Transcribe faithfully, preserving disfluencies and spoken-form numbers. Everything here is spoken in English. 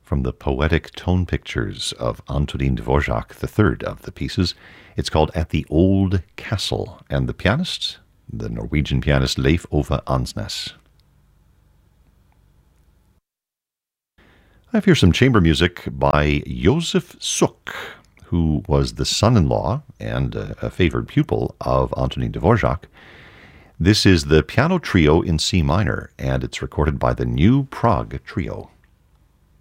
from the poetic tone pictures of Antonín Dvořák, the third of the pieces. It's called At the Old Castle, and the pianist, the Norwegian pianist Leif Ove Ansnes. I have here some chamber music by Josef Suk, who was the son-in-law and a, a favored pupil of Antonín Dvořák. This is the piano trio in C minor, and it's recorded by the New Prague Trio.